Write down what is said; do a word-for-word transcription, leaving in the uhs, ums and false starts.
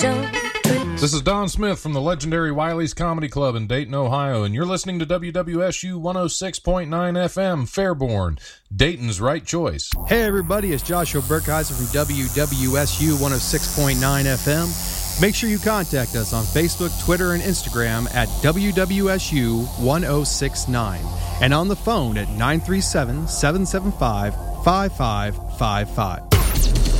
This is Don Smith from the legendary Wiley's Comedy Club in Dayton, Ohio, and you're listening to W W S U one oh six point nine F M, Fairborn, Dayton's right choice. Hey everybody, it's Joshua Burkheiser from W W S U one oh six point nine F M. Make sure you contact us on Facebook, Twitter, and Instagram at W W S U one oh six nine and on the phone at nine three seven, seven seven five, five five five five.